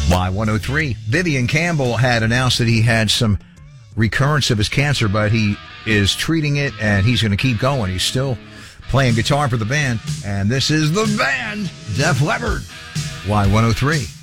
Y103. Vivian Campbell had announced that he had some recurrence of his cancer, but he is treating it and he's going to keep going. He's still playing guitar for the band. And this is the band, Def Leppard. Y103.